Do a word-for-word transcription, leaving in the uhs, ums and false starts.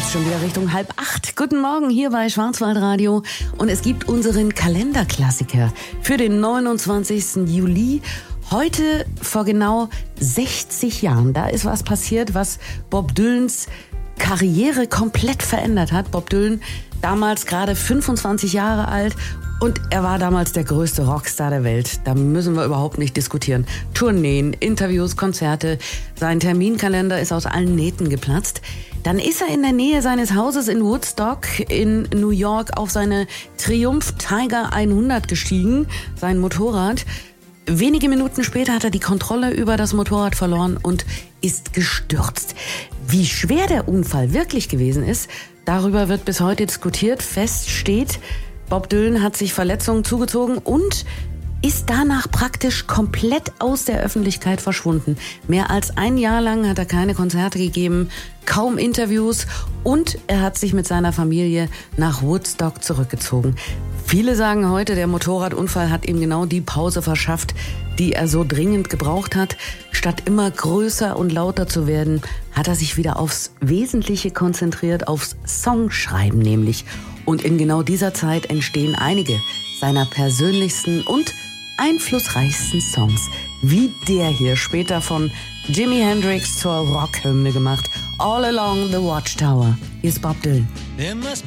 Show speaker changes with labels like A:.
A: ist schon wieder Richtung halb acht. Guten Morgen hier bei Schwarzwaldradio. Und es gibt unseren Kalenderklassiker für den neunundzwanzigsten Juli. Heute vor genau sechzig Jahren. Da ist was passiert, was Bob Dylans Karriere komplett verändert hat. Bob Dylan, damals gerade fünfundzwanzig Jahre alt. Und er war damals der größte Rockstar der Welt. Da müssen wir überhaupt nicht diskutieren. Tourneen, Interviews, Konzerte. Sein Terminkalender ist aus allen Nähten geplatzt. Dann ist er in der Nähe seines Hauses in Woodstock in New York auf seine Triumph Tiger hundert gestiegen, sein Motorrad. Wenige Minuten später hat er die Kontrolle über das Motorrad verloren und ist gestürzt. Wie schwer der Unfall wirklich gewesen ist, darüber wird bis heute diskutiert. Fest steht, Bob Dylan hat sich Verletzungen zugezogen und ist danach praktisch komplett aus der Öffentlichkeit verschwunden. Mehr als ein Jahr lang hat er keine Konzerte gegeben, kaum Interviews und er hat sich mit seiner Familie nach Woodstock zurückgezogen. Viele sagen heute, der Motorradunfall hat ihm genau die Pause verschafft, die er so dringend gebraucht hat. Statt immer größer und lauter zu werden, hat er sich wieder aufs Wesentliche konzentriert, aufs Songschreiben nämlich. Und in genau dieser Zeit entstehen einige seiner persönlichsten und einflussreichsten Songs, wie der hier, später von Jimi Hendrix zur Rockhymne gemacht. All Along the Watchtower. Hier ist Bob Dylan.
B: There must